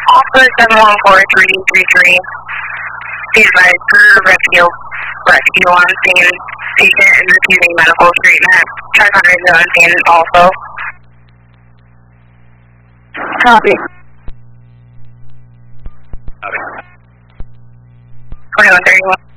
Officer 714-333. Be advised, rescue on scene. Patient is receiving medical treatment. Transponder is on scene also. Copy. 2131.